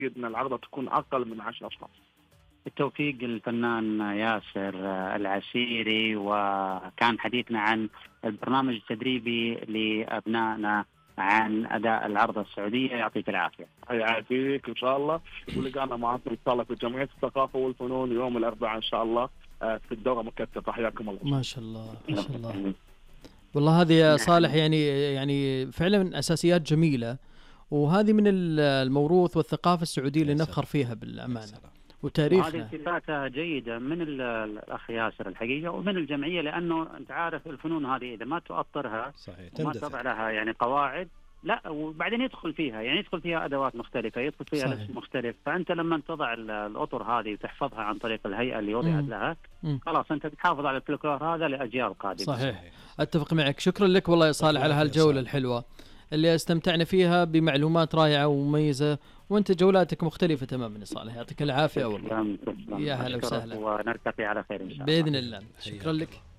أكيد أن العرضة تكون أقل من 10 أشخاص. بالتوفيق الفنان ياسر العسيري، وكان حديثنا عن البرنامج التدريبي لأبنائنا عن أداء العرضة السعودية. يعطيك العافية. يعافيك إن شاء الله، ولقانا معكم إن شاء الله في جمعية الثقافة والفنون يوم الأربعاء إن شاء الله في الدورة مكتفة. حياكم الله. ما شاء الله ما شاء الله. والله هذه يا صالح يعني فعلا أساسيات جميلة، وهذه من الموروث والثقافة السعودية اللي نفخر فيها بالأمانة وتاريخنا. وهذه التفاتة جيدة من الأخ ياسر الحقيقة ومن الجمعية، لأنه أنت عارف الفنون هذه إذا ما تؤطرها وما تضع لها يعني قواعد، لا وبعدين يدخل فيها أدوات مختلفة، يدخل فيها لبس مختلف. فأنت لما تضع الأطر هذه وتحفظها عن طريق الهيئة اللي وضعت لها، خلاص أنت بتحافظ على الفلكلور هذا لأجيال قادمة. صحيح، أتفق معك. شكرا لك والله يا صالح على هالجولة الحلوة اللي استمتعنا فيها بمعلومات رائعة ومميزة، وانت جولاتك مختلفة تماما يا صالح. يعطيك العافية والله. يا هلا وسهلا، ونلتقي على خير إن شاء الله بإذن الله. شكرا لك.